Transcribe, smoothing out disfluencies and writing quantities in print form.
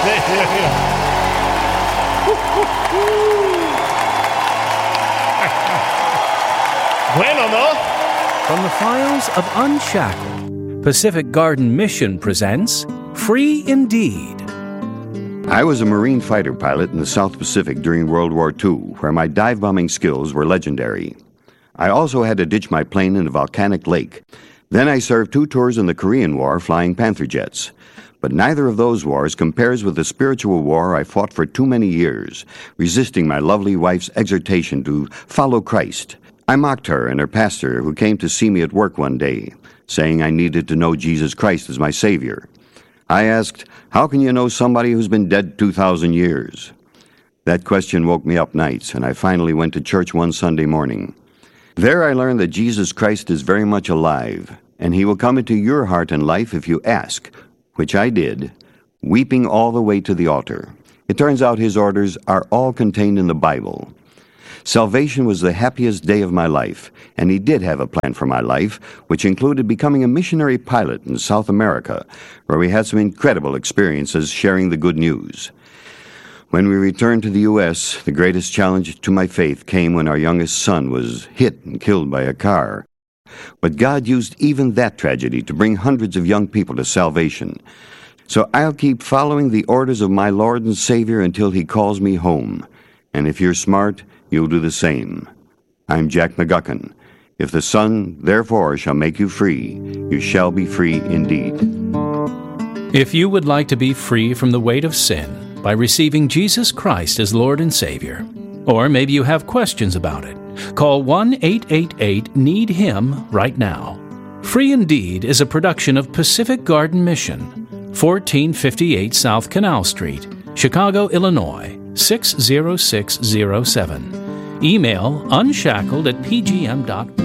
Bueno, no? From the files of Unshackled, Pacific Garden Mission presents Free Indeed. I was a Marine fighter pilot in the South Pacific during World War II, where my dive-bombing skills were legendary. I also had to ditch my plane in a volcanic lake. Then I served 2 tours in the Korean War flying Panther jets. But neither of those wars compares with the spiritual war I fought for too many years, resisting my lovely wife's exhortation to follow Christ. I mocked her and her pastor, who came to see me at work one day, saying I needed to know Jesus Christ as my Savior. I asked, "How can you know somebody who's been dead 2,000 years?" That question woke me up nights, and I finally went to church one Sunday morning. There I learned that Jesus Christ is very much alive, and He will come into your heart and life if you ask, which I did, weeping all the way to the altar. It turns out His orders are all contained in the Bible. Salvation was the happiest day of my life, and He did have a plan for my life, which included becoming a missionary pilot in South America, where we had some incredible experiences sharing the good news. When we returned to the U.S., the greatest challenge to my faith came when our youngest son was hit and killed by a car. But God used even that tragedy to bring hundreds of young people to salvation. So I'll keep following the orders of my Lord and Savior until He calls me home. And if you're smart, you'll do the same. I'm Jack McGuckin. If the Son, therefore, shall make you free, you shall be free indeed. If you would like to be free from the weight of sin by receiving Jesus Christ as Lord and Savior, or maybe you have questions about it, call 1-888-NEED-HIM right now. Free Indeed is a production of Pacific Garden Mission, 1458 South Canal Street, Chicago, Illinois, 60607. Email unshackled@pgm.com.